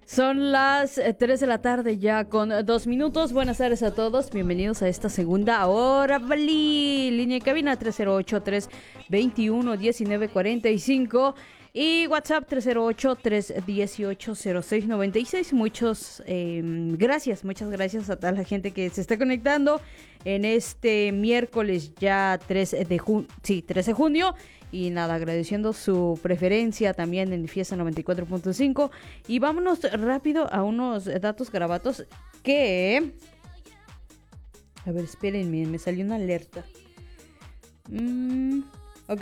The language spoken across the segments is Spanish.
Son las 3 de la tarde ya con 2 minutos. Buenas tardes a todos. Bienvenidos a esta segunda hora. Línea de cabina 308-321-1945 y WhatsApp 308-318-0696. Muchas gracias a toda la gente que se está conectando en este miércoles ya 3 de junio. Y nada, agradeciendo su preferencia también en Fiesta 94.5. Y vámonos rápido a unos datos garabatos que... A ver, espérenme, me salió una alerta. Ok.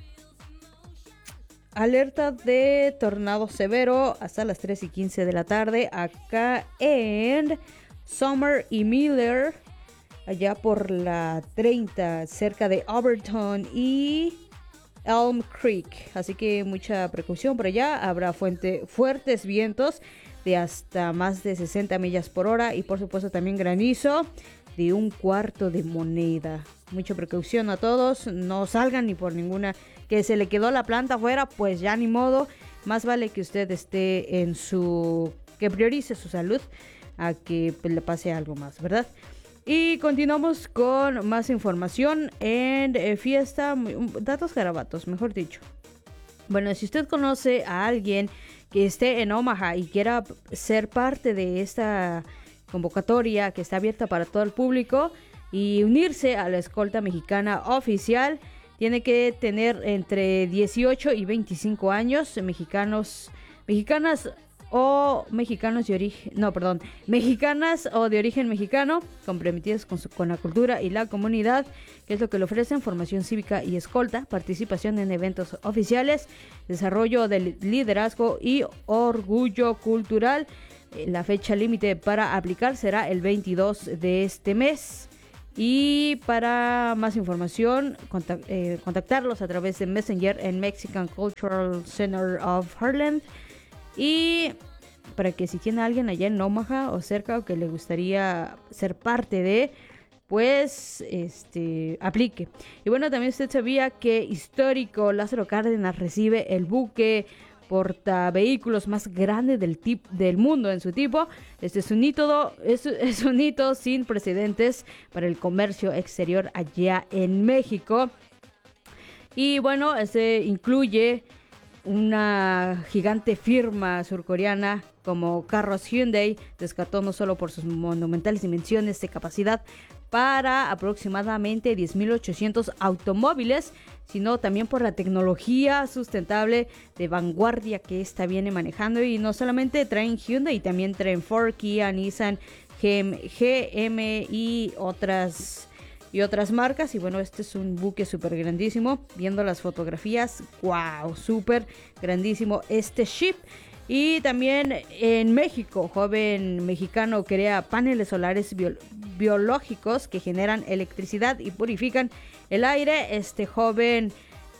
Alerta de tornado severo hasta las 3:15 de la tarde acá en Summer y Miller, allá por la 30, cerca de Overton y Elm Creek, así que mucha precaución por allá. Habrá fuertes vientos de hasta más de 60 millas por hora y por supuesto también granizo de 1/4 de moneda. Mucha precaución a todos, no salgan ni por ninguna, que se le quedó la planta afuera, pues ya ni modo, más vale que usted esté que priorice su salud a que pues, le pase algo más, ¿verdad? Y continuamos con más información en fiesta, datos garabatos, mejor dicho. Bueno, si usted conoce a alguien que esté en Omaha y quiera ser parte de esta convocatoria que está abierta para todo el público y unirse a la escolta mexicana oficial, tiene que tener entre 18 y 25 años, mexicanas o de origen mexicano, comprometidas con la cultura y la comunidad, que es lo que le ofrecen: formación cívica y escolta, participación en eventos oficiales, desarrollo del liderazgo y orgullo cultural. La fecha límite para aplicar será el 22 de este mes. Y para más información, contactarlos a través de Messenger en Mexican Cultural Center of Heartland. Y para que si tiene alguien allá en Omaha o cerca o que le gustaría ser parte de, pues aplique. Y bueno, también usted sabía que histórico Lázaro Cárdenas recibe el buque portavehículos más grande del mundo en su tipo. Este es un hito, es un hito sin precedentes para el comercio exterior allá en México. Y bueno, incluye una gigante firma surcoreana como carros Hyundai, descartó no solo por sus monumentales dimensiones de capacidad para aproximadamente 10.800 automóviles, sino también por la tecnología sustentable de vanguardia que esta viene manejando. Y no solamente traen Hyundai, también traen Ford, Kia, Nissan, GM y otras marcas. Y bueno, este es un buque súper grandísimo. Viendo las fotografías, wow, súper grandísimo este ship. Y también en México, joven mexicano crea paneles solares biológicos que generan electricidad y purifican el aire. Este joven,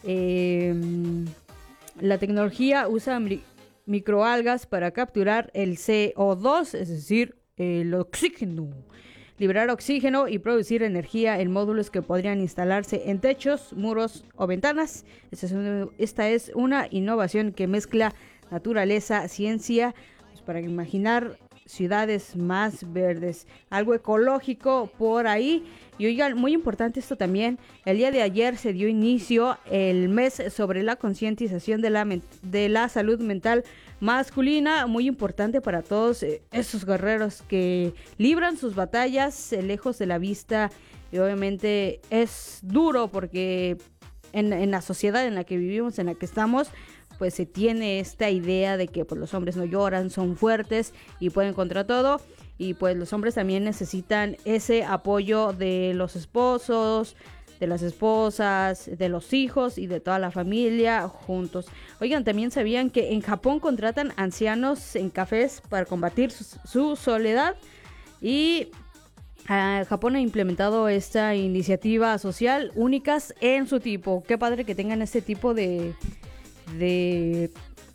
la tecnología usa microalgas para capturar el CO2, es decir, el oxígeno. Liberar oxígeno y producir energía en módulos que podrían instalarse en techos, muros o ventanas. Esta es una innovación que mezcla naturaleza, ciencia, pues para imaginar ciudades más verdes, algo ecológico por ahí. Y oigan, muy importante esto también, el día de ayer se dio inicio el mes sobre la concientización de la salud mental masculina, muy importante para todos esos guerreros que libran sus batallas lejos de la vista. Y obviamente es duro porque en la sociedad en la que vivimos, en la que estamos, pues se tiene esta idea de que pues, los hombres no lloran, son fuertes y pueden contra todo. Y pues los hombres también necesitan ese apoyo de los esposos, de las esposas, de los hijos y de toda la familia juntos. Oigan, también sabían que en Japón contratan ancianos en cafés para combatir su soledad. Y Japón ha implementado esta iniciativa social únicas en su tipo. Qué padre que tengan este tipo de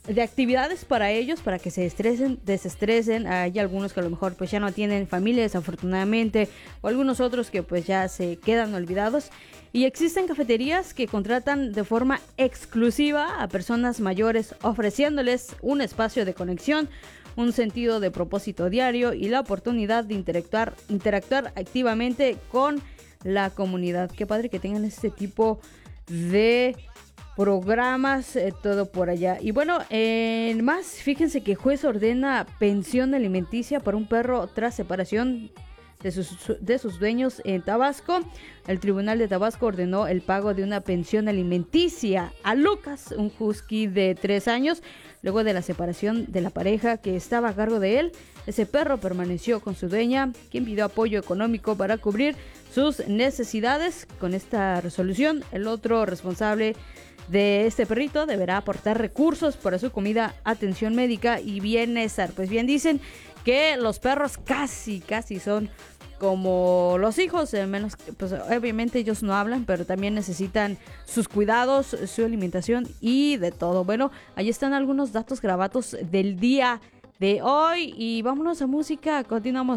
de actividades para ellos, para que se desestresen. Hay algunos que a lo mejor pues ya no tienen familia desafortunadamente, o algunos otros que pues ya se quedan olvidados. Y existen cafeterías que contratan de forma exclusiva a personas mayores, ofreciéndoles un espacio de conexión, un sentido de propósito diario y la oportunidad de interactuar activamente con la comunidad. Qué padre que tengan este tipo de programas, todo por allá. Y bueno, más, fíjense que juez ordena pensión alimenticia para un perro tras separación de sus dueños en Tabasco. El Tribunal de Tabasco ordenó el pago de una pensión alimenticia a Lucas, un husky de 3 años, luego de la separación de la pareja que estaba a cargo de él. Ese perro permaneció con su dueña, quien pidió apoyo económico para cubrir sus necesidades. Con esta resolución, el otro responsable de este perrito deberá aportar recursos para su comida, atención médica y bienestar. Pues bien, dicen que los perros casi son como los hijos, menos que, pues obviamente ellos no hablan, pero también necesitan sus cuidados, su alimentación y de todo. Bueno, ahí están algunos datos grabados del día de hoy y vámonos a música. Continuamos.